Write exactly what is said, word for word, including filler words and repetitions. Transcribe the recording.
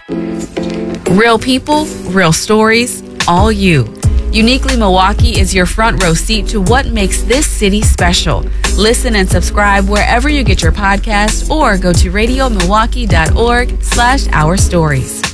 Real people, real stories, all you. Uniquely Milwaukee is your front row seat to what makes this city special. Listen and subscribe wherever you get your podcasts or go to radio milwaukee dot org slash our stories.